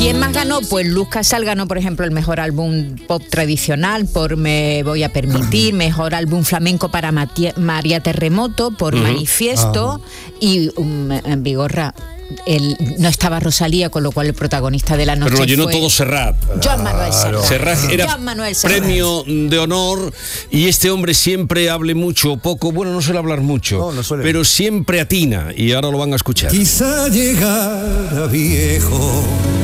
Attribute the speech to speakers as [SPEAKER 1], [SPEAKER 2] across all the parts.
[SPEAKER 1] ¿Quién más ganó? Pues Luz Casal ganó, por ejemplo, el mejor álbum pop tradicional por Me Voy a Permitir, mejor álbum flamenco para María Terremoto por Manifiesto y Vigorra. No estaba Rosalía, con lo cual el protagonista de la noche
[SPEAKER 2] pero lo llenó
[SPEAKER 1] fue
[SPEAKER 2] todo Serrat.
[SPEAKER 1] Joan Manuel Serrat.
[SPEAKER 2] Serrat era premio de honor, y este hombre siempre hable mucho o poco, bueno, no suele hablar mucho, pero siempre atina, y ahora lo van a escuchar.
[SPEAKER 3] Quizá llegara viejo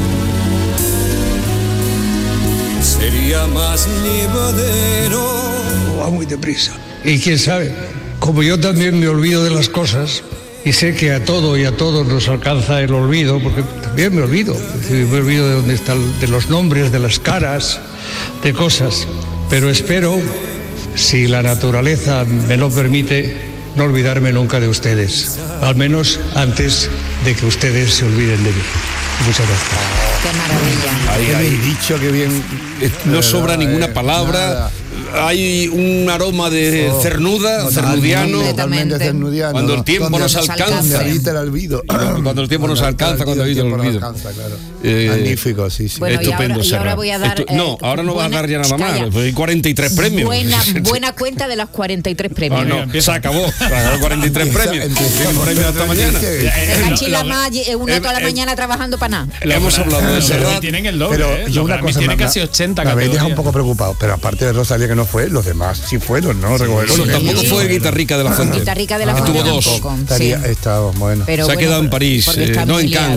[SPEAKER 3] sería más llevadero.
[SPEAKER 4] Va muy deprisa. Y quién sabe, como yo también me olvido de las cosas, y sé que a todo y a todos nos alcanza el olvido, porque también me olvido de dónde están, de los nombres, de las caras, de cosas. Pero espero, si la naturaleza me lo permite, no olvidarme nunca de ustedes, al menos antes de que ustedes se olviden de mí. Muchas gracias.
[SPEAKER 1] Qué maravilla.
[SPEAKER 2] Ahí dicho, que bien. No sobra ninguna palabra. Nada. Hay un aroma de cernuda, cernudiano.
[SPEAKER 5] Totalmente cernudiano.
[SPEAKER 2] Cuando el tiempo nos alcanza.
[SPEAKER 5] Cuando habita el olvido.
[SPEAKER 2] Cuando el tiempo nos alcanza, cuando habita el olvido.
[SPEAKER 5] Magnífico, sí.
[SPEAKER 1] Bueno,
[SPEAKER 2] estupendo,
[SPEAKER 1] y ahora voy a dar...
[SPEAKER 2] ahora no vas a dar ya nada más. Hay 43 premios.
[SPEAKER 1] Buena cuenta de los 43 premios.
[SPEAKER 2] No, se acabó. 43 premios. Tienen premios hasta mañana.
[SPEAKER 1] Uno toda la mañana trabajando para nada.
[SPEAKER 2] Le hemos hablado de Serrat.
[SPEAKER 6] Tienen el doble.
[SPEAKER 5] Pero yo una cosa
[SPEAKER 6] tiene casi 80
[SPEAKER 5] me habéis dejado un poco preocupado, pero aparte de Rosalía, que no fue, los demás sí fueron, ¿no?
[SPEAKER 2] Bueno, tampoco fue Guitarrica de la Fuente.
[SPEAKER 1] Guitarrica de la Fuente
[SPEAKER 2] tuvo dos.
[SPEAKER 1] tampoco.
[SPEAKER 5] Estaba bueno.
[SPEAKER 2] Se ha quedado en París, no en Cannes.